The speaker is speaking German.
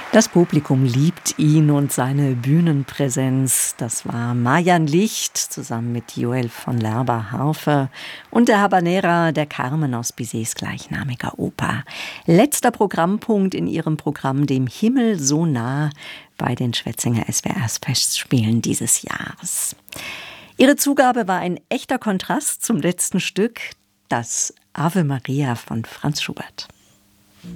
Das Publikum liebt ihn und seine Bühnenpräsenz. Das war Marian Licht zusammen mit Joel von Lerba Harfe und der Habanera der Carmen aus Bizets gleichnamiger Oper. Letzter Programmpunkt in ihrem Programm Dem Himmel so nah bei den Schwetzinger SWR-Festspielen dieses Jahres. Ihre Zugabe war ein echter Kontrast zum letzten Stück, das Ave Maria von Franz Schubert.